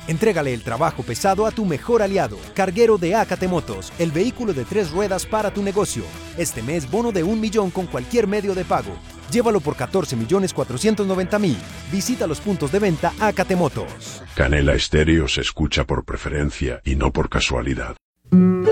Entrégale el trabajo pesado a tu mejor aliado, Carguero de Ácate Motos, el vehículo de 3 ruedas para tu negocio. Este mes, bono de 1 millón con cualquier medio de pago. Llévalo por 14.490.000. Visita los puntos de venta Ácate Motos. Canela Estéreo se escucha por preferencia y no por casualidad.